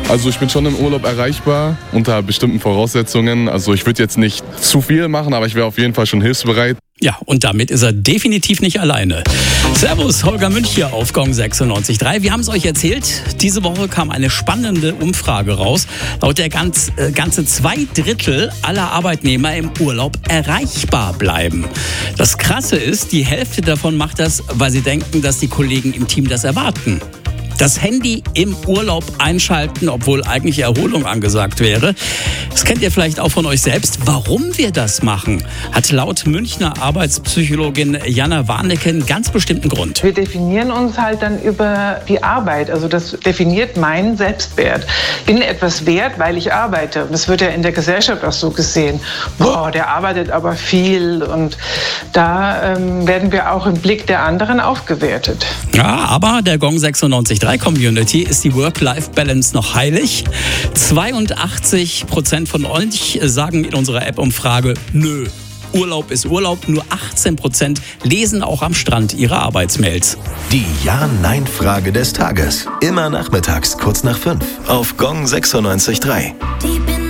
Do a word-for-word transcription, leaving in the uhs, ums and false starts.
Also ich bin schon im Urlaub erreichbar, unter bestimmten Voraussetzungen. Also ich würde jetzt nicht zu viel machen, aber ich wäre auf jeden Fall schon hilfsbereit. Ja, und damit ist er definitiv nicht alleine. Servus, Holger Münch hier auf Gong sechsundneunzig Komma drei. Wir haben es euch erzählt, diese Woche kam eine spannende Umfrage raus. Laut der ganz, äh, ganze zwei Drittel aller Arbeitnehmer im Urlaub erreichbar bleiben. Das Krasse ist, die Hälfte davon macht das, weil sie denken, dass die Kollegen im Team das erwarten. Das Handy im Urlaub einschalten, obwohl eigentlich Erholung angesagt wäre. Das kennt ihr vielleicht auch von euch selbst. Warum wir das machen, hat laut Münchner Arbeitspsychologin Jana Warnecke einen ganz bestimmten Grund. Wir definieren uns halt dann über die Arbeit. Also das definiert meinen Selbstwert. Ich bin etwas wert, weil ich arbeite. Und das wird ja in der Gesellschaft auch so gesehen. Boah, der arbeitet aber viel. Und da ähm, werden wir auch im Blick der anderen aufgewertet. Ja, aber der Gong sechsundneunzig Komma drei Community ist die Work-Life-Balance noch heilig. zweiundachtzig Prozent von euch sagen in unserer App-Umfrage, nö, Urlaub ist Urlaub. Nur achtzehn Prozent lesen auch am Strand ihre Arbeitsmails. Die Ja-Nein-Frage des Tages. Immer nachmittags kurz nach fünf auf Gong sechsundneunzig Komma drei.